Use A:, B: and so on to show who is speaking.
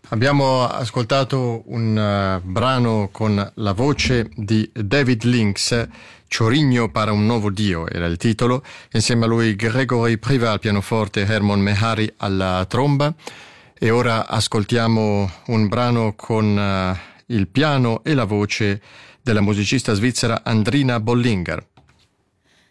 A: Abbiamo ascoltato un brano con la voce di David Lynx, Chorigno para un nuovo Dio era il titolo, insieme a lui Gregory Priva al pianoforte, Hermon Mehari alla tromba. E ora ascoltiamo un brano con il piano e la voce della musicista svizzera Andrina Bollinger.